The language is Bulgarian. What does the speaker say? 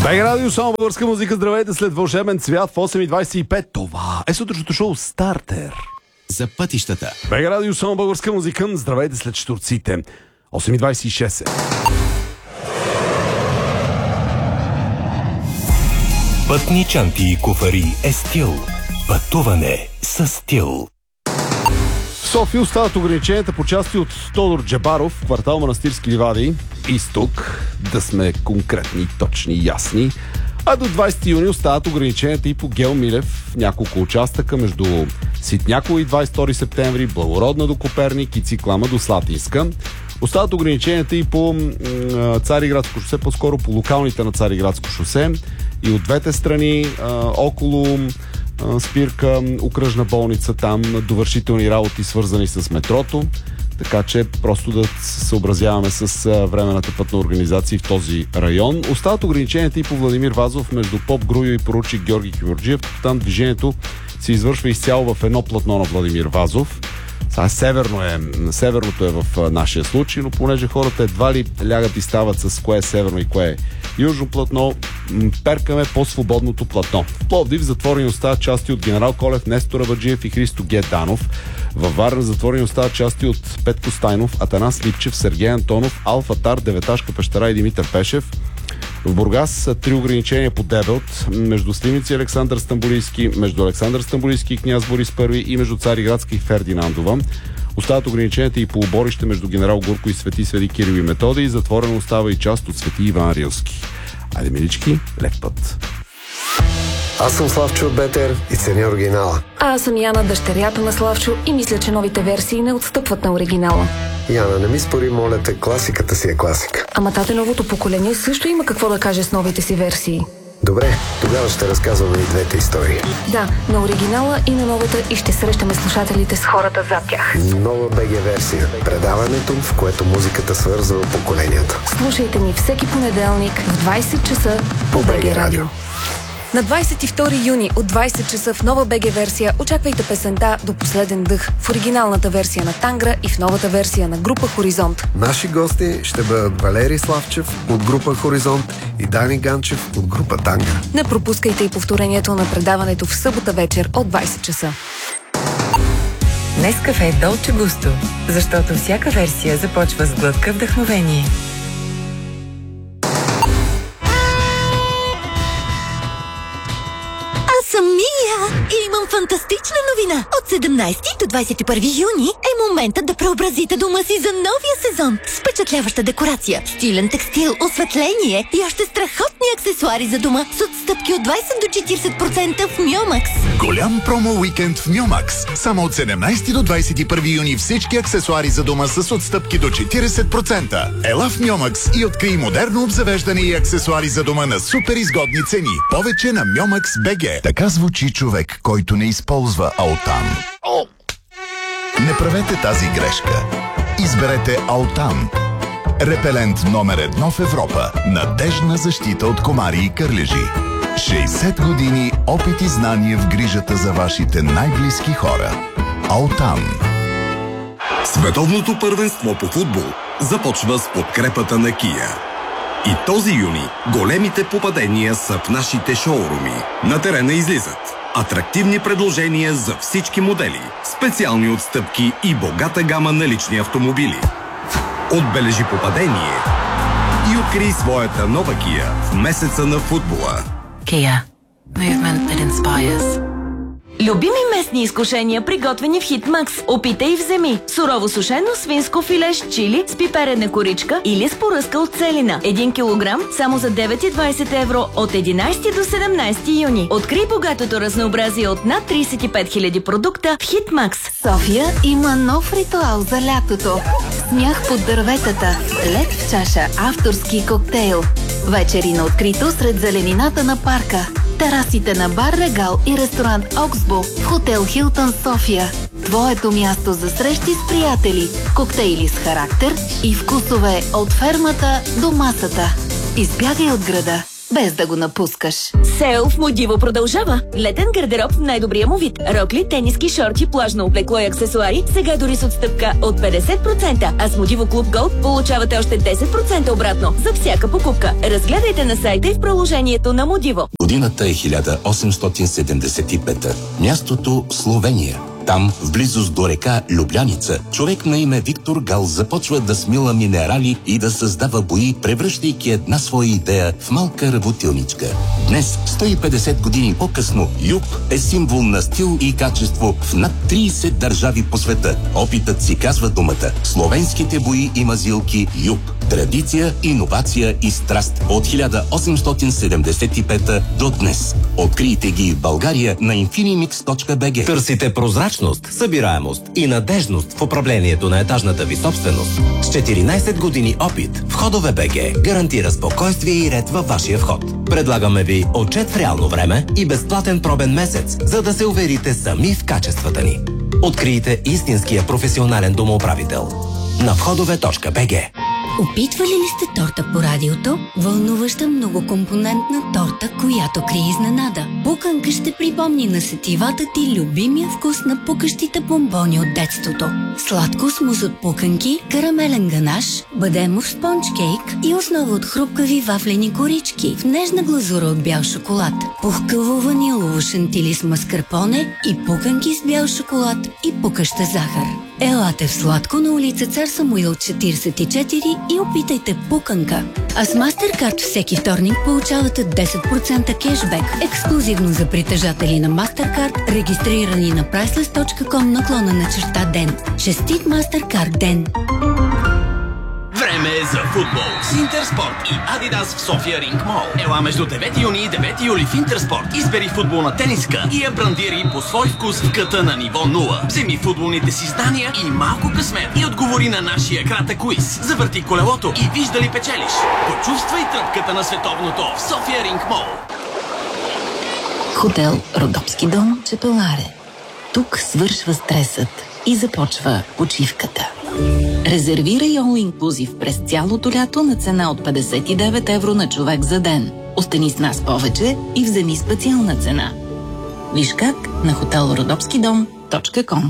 БГ Радио, само българска музика. Здравейте след вълшебен цвят в 8:25. Това е сутрешното шоу Стартер. За пътищата. БГ Радио, само българска музика. Здравейте след четвърците. 8:26. Пътни чанти и куфари е стил. Пътуване с стил. В София остават ограниченията по части от Тодор Джабаров, квартал Манастирски ливади, изток, да сме конкретни, точни, ясни. А до 20 юни остават ограниченията и по Гео Милев в няколко участъка между Ситняково и 22 септември, Благородна до Коперник и Циклама до Слатинска. Остават ограниченията и по Цариградско шосе, по-скоро по локалните на Цариградско шосе и от двете страни, около спирка, окръжна болница, там довършителни работи, свързани с метрото, така че просто да се съобразяваме с временната пътна организация в този район. Остават ограниченията и по Владимир Вазов между Поп Груйо и поручик Георги Кюмюрджиев. Там движението се извършва изцяло в едно платно на Владимир Вазов. Северното е в нашия случай, но понеже хората едва ли лягат и стават с кое е северно и кое е южно платно, перкаме по свободното платно. В Пловдив затворени остават части от Генерал Колев, Нестор Абаджиев и Христо Г. Данов. Във Варна затворени остават части от Петко Стайнов, Атанас Липчев, Сергей Антонов, Алфа Тар, Деветашка пещера и Димитър Пешев. В Бургас са 3 ограничения по Дебелт, между Сливници и Александър Стамбулийски, между Александър Стамбулийски и княз Борис I и между Цариградска и Фердинандова. Остават ограниченията и по оборище между Генерал Гурко и Свети Кирил и Методий. Затворено остава и част от Свети Иван Рилски. Айде, милички, лек път! Аз съм Славчо от Бетер и ценя оригинала. А аз съм Яна, дъщерята на Славчо, и мисля, че новите версии не отстъпват на оригинала. Яна, не ми спори, моля те, класиката си е класика. Ама тате, новото поколение също има какво да каже с новите си версии. Добре, тогава ще разказваме и двете истории. Да, на оригинала и на новата, и ще срещаме слушателите с хората зад тях. Нова БГ версия. Предаването, в което музиката свързва поколенията. Слушайте ни всеки понеделник в 20 часа по БГ Радио. На 22 юни от 20 часа в нова БГ версия очаквайте песента "До последен дъх" в оригиналната версия на Тангра и в новата версия на група Хоризонт. Наши гости ще бъдат Валери Славчев от група Хоризонт и Дани Ганчев от група Тангра. Не пропускайте и повторението на предаването в събота вечер от 20 часа. Нескафе е Долче Густо, защото всяка версия започва с глътка вдъхновение. Съм Мия и имам фантастична новина. От 17 до 21 юни е моментът да преобразите дома си за новия сезон. С впечатляваща декорация, стилен текстил, осветление и още страхотни аксесуари за дома с отстъпки от 20 до 40% в Мьомакс. Голям промо уикенд в Мьомакс. Само от 17 до 21 юни всички аксесуари за дома с отстъпки до 40%. Ела в Мьомакс и открий модерно обзавеждане и аксесуари за дома на супер изгодни цени. Повече на Мьомакс БГ. Така звучи човек, който не използва Алтан. Не правете тази грешка. Изберете Алтан. Репелент номер 1 в Европа. Надеждна защита от комари и кърлежи. 60 години опит и знание в грижата за вашите най-близки хора. Алтан. Световното първенство по футбол започва с подкрепата на Kia. И този юни големите попадения са в нашите шоуруми. На терена излизат атрактивни предложения за всички модели, специални отстъпки и богата гама на лични автомобили. Отбележи попадение и открий своята нова Kia в месеца на футбола. Kia. Movement that inspires. Любими местни изкушения, приготвени в Хитмакс. Опитай и вземи. Сурово сушено свинско филе с чили, с пиперена коричка или с поръска от целина. 1 килограм само за 9,20 евро от 11 до 17 юни. Открий богатото разнообразие от над 35 000 продукта в Хитмакс. София има нов ритуал за лятото. Смях под дърветата, лед в чаша, авторски коктейл. Вечери на открито сред зеленината на парка. Терасите на бар Регал и ресторант Оксбо в хотел Хилтън София. Твоето място за срещи с приятели, коктейли с характер и вкусове от фермата до масата. Избягай от града. без да го напускаш. Сейл в Модиво продължава. Летен гардероб в най-добрия му вид. Рокли, тениски, шорти, плажно облекло и аксесуари сега дори с отстъпка от 50%, а с Модиво Клуб Голд получавате още 10% обратно за всяка покупка. Разгледайте на сайта и в приложението на Модиво. Годината е 1875. Мястото Словения. Там, в близост до река Любляница, човек на име Виктор Гал започва да смила минерали и да създава бои, превръщайки една своя идея в малка работилничка. Днес, 150 години по-късно, ЮП е символ на стил и качество в над 30 държави по света. Опитът си казва думата. Словенските бои и мазилки ЮП. Традиция, иновация и страст от 1875 до днес. Открийте ги в България на infinimix.bg. Търсите прозрачност, събираемост и надежност в управлението на етажната ви собственост. С 14 години опит, Входове БГ гарантира спокойствие и ред във вашия вход. Предлагаме ви отчет в реално време и безплатен пробен месец, за да се уверите сами в качествата ни. Открийте истинския професионален домоуправител на входове.бг. Опитвали ли сте торта по радиото? Вълнуваща многокомпонентна торта, която крие изненада. Пуканка ще припомни на сетивата ти любимия вкус на пукащите бомбони от детството. Сладко смус от пуканки, карамелен ганаш, бадемов спонж кейк и основа от хрупкави вафлени корички в нежна глазура от бял шоколад. Пухкаво ванилово шантили с маскарпоне и пуканки с бял шоколад и пукаща захар. Елате в Сладко на улица Цар Самуил 44 и опитайте пуканка. А с MasterCard всеки вторник получавате 10% кешбек, ексклюзивно за притежатели на MasterCard, регистрирани на priceless.com/ден. Честит MasterCard ден! Време е за футбол с Интерспорт и Адидас в София Ринг Мол. Ела между 9 юни и 9 юли в Интерспорт. Избери футболна тениска и я брандири по свой вкус в къта на ниво 0. Вземи футболните си знания и малко късмет и отговори на нашия кратък квиз. Завърти колелото и виж дали печелиш. Почувствай тръпката на световното в София Ринг Мол. Хотел Родопски дом, Чепеларе. Тук свършва стресът и започва почивката. Резервирай All Inclusive през цялото лято на цена от 59 евро на човек за ден. Остани с нас повече и вземи специална цена. Виж как на hotelrodopskidom.com.